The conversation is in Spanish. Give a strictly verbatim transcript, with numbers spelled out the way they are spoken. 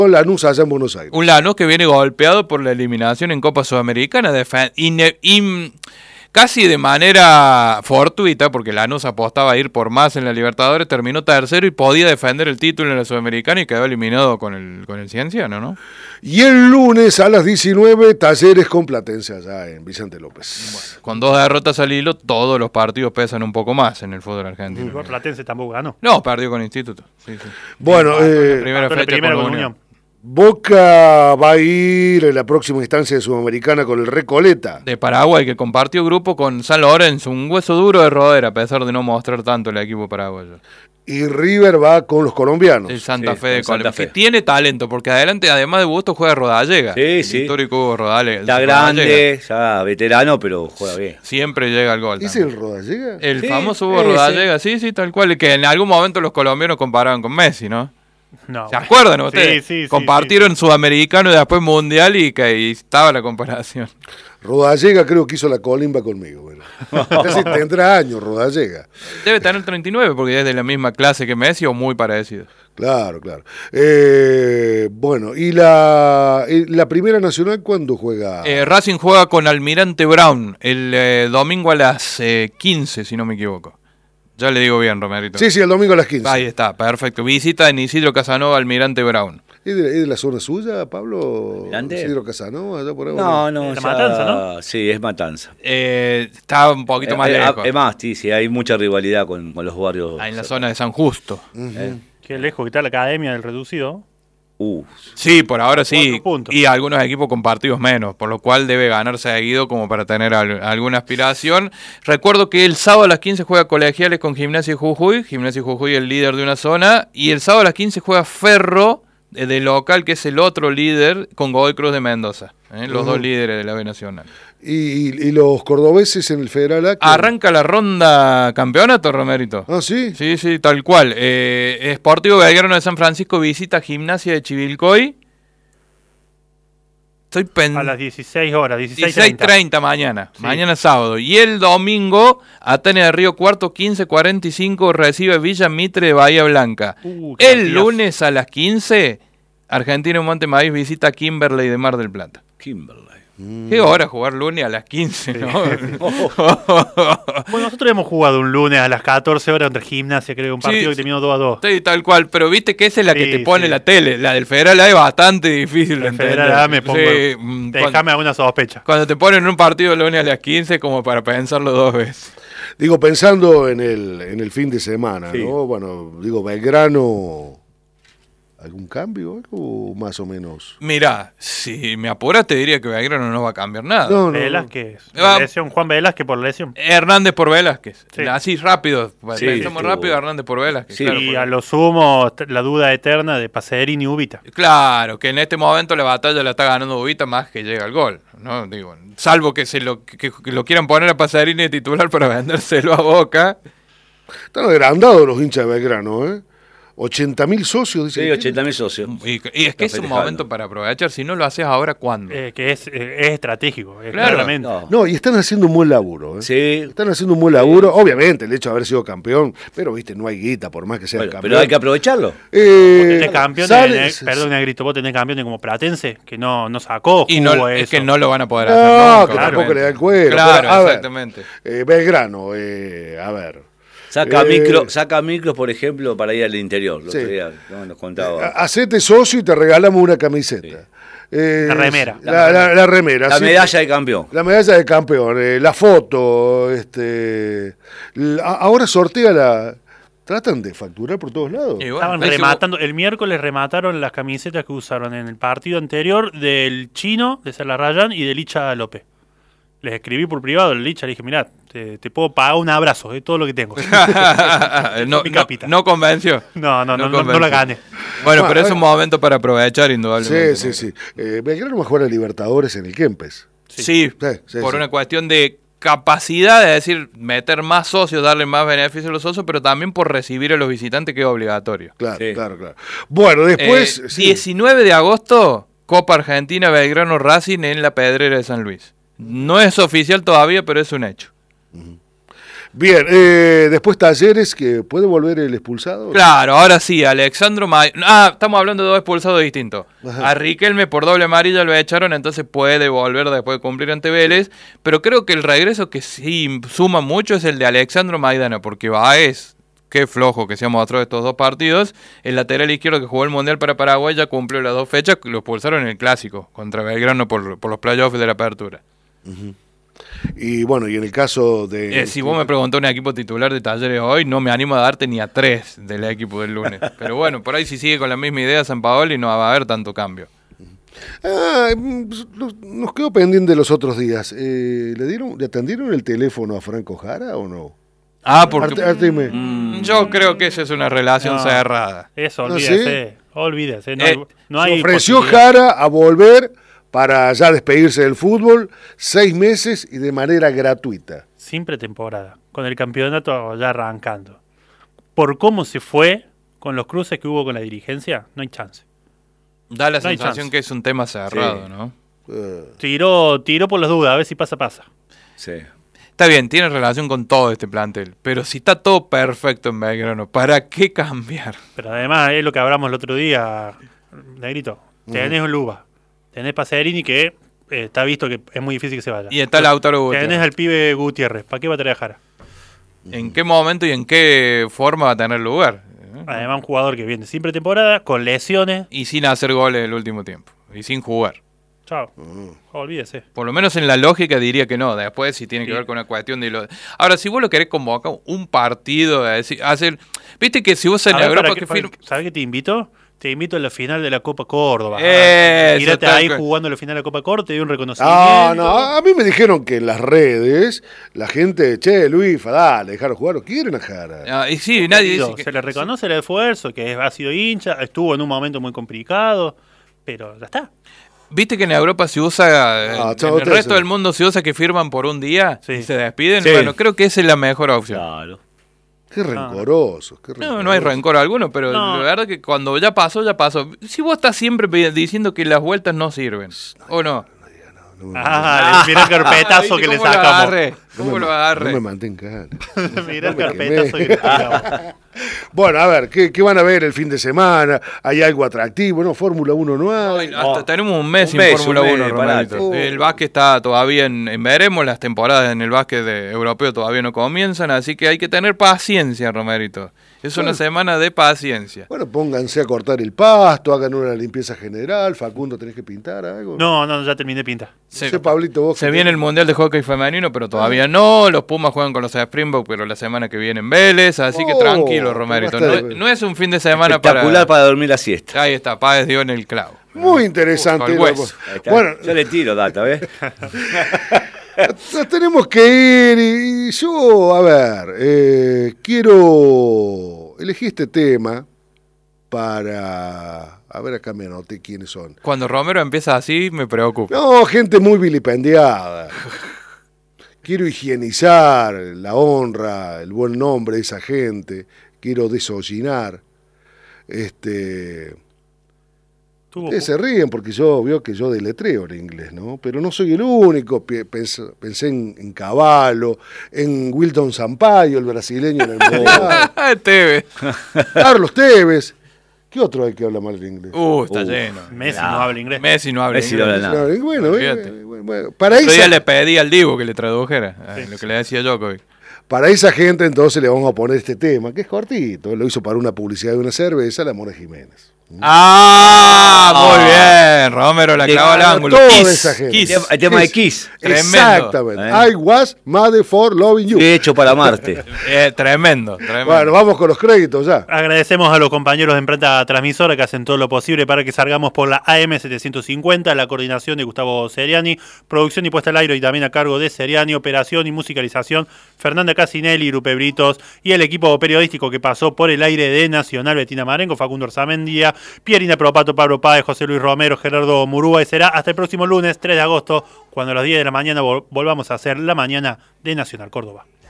Lanús allá en Buenos Aires. Un Lanús que viene golpeado por la eliminación en Copa Sudamericana, defen- ine- in- casi de manera fortuita, porque Lanús apostaba a ir por más en la Libertadores, terminó tercero y podía defender el título en la Sudamericana y quedó eliminado con el, con el Cienciano, ¿no? Y el lunes a las diecinueve, Talleres con Platense allá en Vicente López. Bueno, con dos derrotas al hilo, todos los partidos pesan un poco más en el fútbol argentino. Igual Platense tampoco ganó. No, perdió con Instituto. Sí, sí. Bueno, Sí, eh, la primera Mató la fecha primera con con Unión. Unión. Boca va a ir en la próxima instancia de Sudamericana con el Recoleta. De Paraguay, que compartió grupo con San Lorenzo, un hueso duro de roer, a pesar de no mostrar tanto el equipo paraguayo. Y River va con los colombianos. El Santa Sí, Fe de con Santa Colombia, Fe. que tiene talento, porque adelante, además de Bustos, juega Rodallega. Sí, el sí. histórico Hugo Rodallega. Está grande, ya veterano, pero juega bien. Siempre llega al gol. ¿Es también. el Rodallega? El Sí, famoso Hugo ese. Rodallega, sí, sí, tal cual, que en algún momento los colombianos comparaban con Messi, ¿no? No. ¿Se acuerdan ustedes? Sí, sí, sí, Compartieron sí. Sudamericano y después Mundial y que y estaba la comparación. Rodallega creo que hizo la colimba conmigo. Bueno. Casi tendrá años Rodallega. Debe tener treinta y nueve porque es de la misma clase que Messi o muy parecido. Claro, claro. Eh, bueno, ¿y la, y la Primera Nacional cuándo juega? Eh, Racing juega con Almirante Brown el eh, domingo a las eh, quince, si no me equivoco. Ya le digo bien, Romerito. Sí, sí, el domingo a las quince. Ahí está, perfecto. Visita en Isidro Casanova Almirante Brown. ¿Es de, es de la zona suya, Pablo? ¿Almirante? Isidro Casanova, allá por ahí. No, no, Es ya- Matanza, ¿no? Sí, es Matanza. Eh, está un poquito más Eh, lejos. Es más, sí, sí, hay mucha rivalidad con, con los barrios. Ah, en la zona de San Justo. Eh, Qué lejos que está la academia del reducido. Uh, Sí, por ahora sí. Cuatro puntos. Y algunos equipos con partidos menos, por lo cual debe ganar seguido como para tener al- alguna aspiración. Recuerdo que el sábado a las quince juega Colegiales con Gimnasia y Jujuy. Gimnasia y Jujuy el líder de una zona. Y el sábado a las quince juega Ferro eh, de local, que es el otro líder, con Godoy Cruz de Mendoza. ¿eh? Los Ujú. dos líderes de la B Nacional. ¿Y, y, y los cordobeses en el Federal A? ¿qué? Arranca la ronda campeonato, Romerito. Ah, sí. Sí, sí, tal cual. Eh, Sportivo Belgrano de San Francisco visita Gimnasia de Chivilcoy. Estoy A pensando. las dieciséis horas, dieciséis dieciséis treinta. treinta mañana, Sí. mañana sábado. Y el domingo, Atenas de Río Cuarto, quince cuarenta y cinco, recibe Villa Mitre de Bahía Blanca. Uh, qué el partidazo. lunes a las quince, Argentino en Montemaíz visita Kimberley de Mar del Plata. Kimberley. Qué hora jugar lunes a las quince, ¿no? Bueno, nosotros hemos jugado un lunes a las catorce horas contra Gimnasia, creo, un Sí, partido que sí. terminó dos a dos. Sí, tal cual, pero viste que esa es la que Sí, te pone sí. la tele. La del Federal A es bastante difícil de El entender. Federal A me pongo. Sí, mm, cuando, Déjame alguna sospecha. cuando te ponen un partido lunes a las quince, como para pensarlo dos veces. Digo, pensando en el, en el fin de semana, Sí. ¿no? Bueno, digo, Belgrano, ¿algún cambio? ¿Algo más o menos? Mirá, si me apuras te diría que Belgrano no va a cambiar nada. No, no, no. Velázquez. Va- Lesión, Juan Velázquez por lesión. Hernández por Velázquez. Sí. Así rápido. Sí, Pensamos estuvo- rápido, Hernández por Velázquez. Sí. Claro, Y por- a lo sumo, t- la duda eterna de Pacerini y Ubita. claro, que en este momento la batalla la está ganando Ubita más que llega al gol. ¿no? Digo, salvo que se lo, que, que lo quieran poner a Pacerini de titular para vendérselo a Boca. Están agrandados los hinchas de Belgrano, ¿eh? ochenta mil socios, dice. Sí, que ochenta mil socios. Y, y es que Está es un festejando. momento para aprovechar. Si no lo haces ahora, ¿cuándo? Eh, que es, eh, es estratégico, eh, Claro. claramente. No. No, y están haciendo un buen laburo, ¿eh? Sí, Están haciendo un buen laburo. Obviamente, el hecho de haber sido campeón, pero, viste, no hay guita, por más que sea bueno, campeón. pero hay que aprovecharlo. Eh, Vos tenés campeones, sale- eh, perdón, Negrito, vos tenés campeones como Platense, que no, no sacó Y jugo no, eso. es que no lo van a poder hacer. No, nunca, que tampoco obviamente. le da el cuero. Claro, pero, a ver, exactamente. eh, Belgrano, eh, a ver. Saca, Eh, micro, saca micros, por ejemplo, para ir al interior. El Sí. otro día, ¿no? Nos contaba. Ha- Hacete socio y te regalamos una camiseta. Eh, La remera. La, la- la remera. La sí. medalla de campeón. La medalla de campeón, eh, la foto, este, la- ahora sortea la... Tratan de facturar por todos lados. Y bueno, Estaban ahí se- rematando, el miércoles remataron las camisetas que usaron en el partido anterior del Chino, de Salarrayán y de Licha López. Les escribí por privado, el Licha, le dije, mirá, te, te puedo pagar un abrazo, es todo lo que tengo. no, Mi no, capita. no convenció. No, no, no, no, no convenció. la gané. Bueno, Ah, pero es bueno. un momento para aprovechar, indudablemente. Sí, sí, sí. Eh, Belgrano va a jugar a Libertadores en el Kempes. Sí, Sí, sí, por sí. una cuestión de capacidad, es decir, meter más socios, darle más beneficios a los socios, pero también por recibir a los visitantes, que es obligatorio. Claro, Sí. claro, claro. Bueno, después... Eh, sí. diecinueve de agosto, Copa Argentina, Belgrano Racing en la Pedrera de San Luis. No es oficial todavía, pero es un hecho. Bien, eh, después Talleres, que puede volver el expulsado. Claro, ahora sí, Alexandro Maidana. Ah, estamos hablando de dos expulsados distintos. Ajá. A Riquelme por doble amarilla lo echaron, entonces puede volver después de cumplir ante Vélez. Pero creo que el regreso que sí suma mucho es el de Alexandro Maidana, porque Baez, qué flojo que se ha mostrado estos dos partidos. El lateral izquierdo que jugó el Mundial para Paraguay ya cumplió las dos fechas, lo expulsaron en el Clásico contra Belgrano por, por los playoffs de la apertura. Uh-huh. Y bueno, y en el caso de... Eh, si vos me preguntás un equipo titular de Talleres hoy, no me animo a darte ni a tres del equipo del lunes. Pero bueno, por ahí si sigue con la misma idea San Paoli no va a haber tanto cambio. Ah, nos quedó pendiente los otros días. Eh, ¿le, dieron, ¿Le atendieron el teléfono a Franco Jara o no? Ah, porque... Arte, Artime. Mm, yo creo que esa es una relación No, cerrada. Eso, ¿Ah, olvídese. sí? Olvídese. No, Eh, hay- no Se hay ofreció posibilidad. Jara a volver para ya despedirse del fútbol seis meses y de manera gratuita. Sin pretemporada, con el campeonato ya arrancando. Por cómo se fue, con los cruces que hubo con la dirigencia, no hay chance. Da la No hay sensación chance. que es un tema cerrado, Sí. ¿no? Eh, Tiró, tiró por las dudas, a ver si pasa, pasa. Sí. Está bien, tiene relación con todo este plantel, pero si está todo perfecto en Belgrano, ¿para qué cambiar? Pero además es lo que hablamos el otro día, Negrito. Tenés un Luba, tenés Pacerini que eh, está visto que es muy difícil que se vaya. Y está Lautaro Gutiérrez. Tenés al pibe Gutiérrez, ¿para qué va a traer a Jara? ¿En qué momento y en qué forma va a tener lugar? ¿Eh? Además un jugador que viene sin pretemporada, con lesiones. Y sin hacer goles el último tiempo, y sin jugar. Chao, olvídese. Por lo menos en la lógica diría que no. Después si tiene que Sí. ver con una cuestión de lo... Ahora, si vos lo querés convocar un partido, es decir, hacer... Viste que si vos en ¿Sabés Europa para que qué- para- firma... ¿Sabés qué te invito? Te invito a la final de la Copa Córdoba. Eso, Mírate tal ahí cual. jugando la final de la Copa Córdoba, te doy un reconocimiento. Ah, no, a mí me dijeron que en las redes la gente, che, Luis, dale, dejaron jugar, ¿o quieren a Jara? Ah, y sí, nadie Digo, dice que... se le reconoce el esfuerzo, que ha sido hincha, estuvo en un momento muy complicado, pero ya está. Viste que en Europa se usa, Ah, en chao, el ustedes resto sí. del mundo se usa que firman por un día Sí. y se despiden. Sí. Bueno, creo que esa es la mejor opción. Claro. Qué rencorosos, qué rencorosos. No, no hay rencor alguno, pero No. la verdad que cuando ya pasó, ya pasó. Si vos estás siempre pe- diciendo que las vueltas no sirven, ¿o no? No me, Ah, mirá el carpetazo ¿viste que le cómo lo sacamos. agarré? no ¿Cómo me- lo no agarré? me mantengan. Mirá el No me carpetazo quemé. que le tiramos. Bueno, a ver, ¿qué, qué van a ver el fin de semana? ¿Hay algo atractivo? ¿No? Fórmula uno no hay. Ay, hasta tenemos un mes Un sin mes, Fórmula un mes, uno, Romerito. parate. El básquet está todavía en, en veremos, las temporadas en el básquet de- europeo todavía no comienzan, así que hay que tener paciencia, Romerito. Es una Bueno. semana de paciencia. Bueno, pónganse a cortar el pasto, hagan una limpieza general. Facundo, ¿tenés que pintar algo? No, no, ya terminé de pintar. Se, No sé, Pablito, vos. se que viene el Mundial de Hockey Femenino, pero todavía no. Los Pumas juegan con los Springboks, pero la semana que viene en Vélez, así que Oh, tranquilo, Romerito. No, basta de- es- no es un fin de semana Espectacular para... para dormir la siesta. Ahí está, Páez dio en el clavo. Muy interesante. Con el hueso. Ahí está. Bueno, Yo le tiro data, ¿ves? nos tenemos que ir y, y yo, a ver, eh, quiero elegí este tema para, a ver, acá me anoté quiénes son. Cuando Romero empieza así, me preocupa. No, gente muy vilipendiada. Quiero higienizar la honra, el buen nombre de esa gente. Quiero desollinar. Este, Tuvo- ustedes se ríen porque yo veo que yo deletreo en inglés, ¿no? Pero no soy el único. Pi- Pensé, pensé en, en Cavallo, en Wilton Sampaio, el brasileño en el Mundial, Teve. Carlos Tevez. ¿Qué otro hay que habla mal el inglés? Uh, está Uh. lleno. Messi Ah. no habla inglés. Messi no habla Messi no inglés. habla nada. Bueno, Olvídate. eh, bueno, bueno, para El otro día esa, le pedí al Divo que le tradujera eh, lo que le decía Djokovic. para esa gente entonces le vamos a poner este tema, que es cortito. Lo hizo para una publicidad de una cerveza, la Mora Jiménez. ¡Ah! Muy bien. Romero la De- clava al Para ángulo. toda Kiss, esa gente. Kiss. El tema- el tema de Kiss. Tremendo. Exactamente. ¿Eh? I was made for loving you. He hecho para Marte. Eh, tremendo, tremendo. Bueno, vamos con los créditos ya. Agradecemos a los compañeros de Imprenta Transmisora que hacen todo lo posible para que salgamos por la A M setecientos cincuenta, la coordinación de Gustavo Seriani, producción y puesta al aire y también a cargo de Seriani, operación y musicalización Fernanda Casinelli, Lupe Britos y el equipo periodístico que pasó por el aire de Nacional, Betina Marengo, Facundo Orzamendia, Pierina Propato, Pablo Páez, José Luis Romero, Gerardo Murúa, y será hasta el próximo lunes tres de agosto cuando a las diez de la mañana vol- volvamos a hacer la mañana de Nacional Córdoba.